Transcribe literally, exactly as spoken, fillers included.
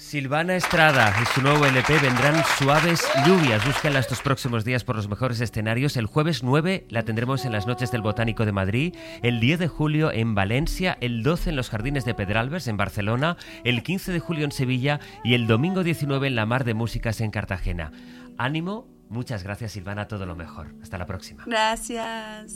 Silvana Estrada y su nuevo L P Vendrán suaves lluvias. Búsquenla estos próximos días por los mejores escenarios. El jueves nueve la tendremos en las Noches del Botánico de Madrid, el diez de julio en Valencia, el doce en los Jardines de Pedralbes en Barcelona, el quince de julio en Sevilla y el domingo diecinueve en la Mar de Músicas en Cartagena. Ánimo, muchas gracias Silvana, todo lo mejor. Hasta la próxima. Gracias.